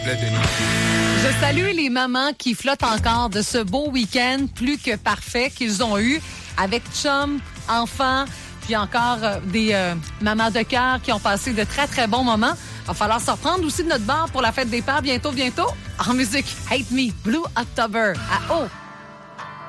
plaît, Denis. Je salue les mamans qui flottent encore de ce beau week-end plus que parfait qu'ils ont eu avec chum, enfants, puis encore des mamans de cœur qui ont passé de très, très bons moments. Va falloir se reprendre aussi de notre bar pour la fête des pères bientôt. En musique, Hate Me, Blue October, à